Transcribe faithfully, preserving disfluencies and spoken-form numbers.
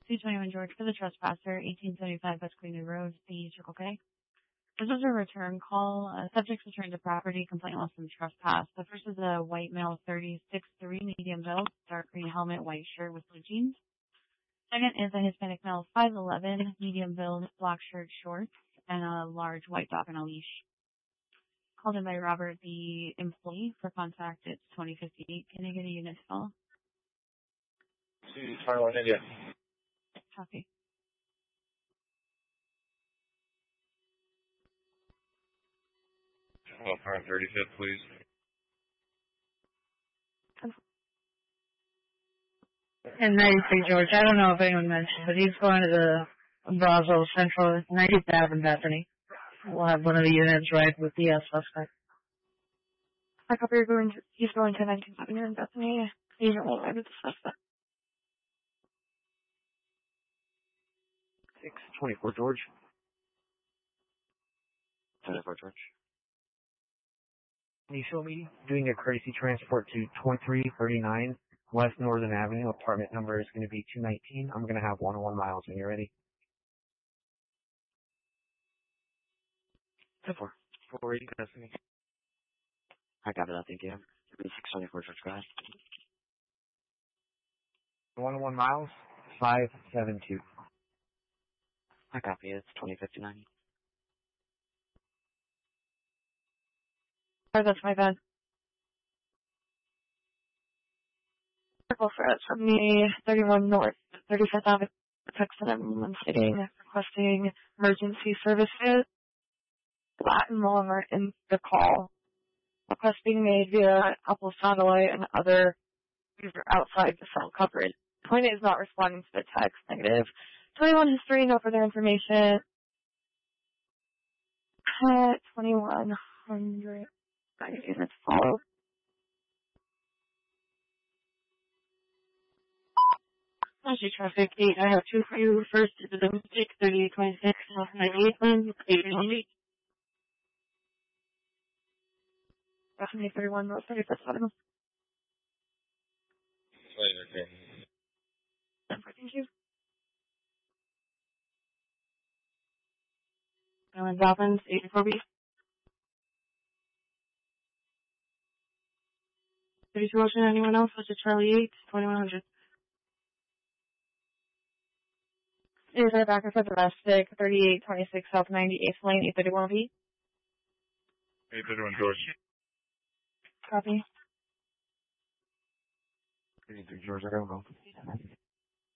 two twenty-one George for the trespasser, eighteen seventy-five West Queen Road, the Circle K. This is a return call. Uh, subjects returned to property, complaint lost from trespass. The first is a white male, thirty-six three, medium build, dark green helmet, white shirt with blue jeans. Second is a Hispanic male, five eleven, medium build, black shirt, shorts, and a large white dog on a leash. Called in by Robert, the employee. For contact, it's twenty fifty-eight. Can I get a unit to call? twenty-one India. Copy. Oh, Prime thirty-fifth, please. And ninety-three George, I don't know if anyone mentioned, but he's going to the Brazos Central ninetieth Avenue, Bethany. We'll have one of the units right with the uh, suspect. I copy you're going to, he's going to nineteenth Avenue in Bethany. Agent will arrive with the suspect. six twenty-four George. twenty-four George. Can you show me doing a courtesy transport to twenty-three thirty-nine West Northern Avenue? Apartment number is going to be two nineteen. I'm going to have one oh one miles when you're ready. four. four, you can me. I got it, I think, yeah. six twenty-four George, go ahead. one oh one miles, five seven two. I copy it, it's twenty fifty-nine. Oh, that's my bad. Circle for us from the thirty-one North, thirty-fifth Avenue, Texas, I'm sitting requesting emergency services. Latin Walmart in the call. Request being made via Apple Satellite and other user outside the cell coverage. Point is not responding to the text. Negative. twenty-one history, no further information. Uh, twenty-one hundred. Units follow. Actually, traffic eight. I have two for you. First is the domestic thirty-eight twenty-six South ninety-eighth Line. eight only. Definitely thirty-one North thirty-fifth Avenue. Later, okay. Thank you. Island Dolphins, eighty-four B. thirty-two Ocean, anyone else? Which is Charlie eight, twenty-one hundred. Is our backer for domestic, thirty-eight twenty-six South ninety-eighth Lane, eight thirty-one B. eight thirty-one George. Copy. thirty-three George, I don't know.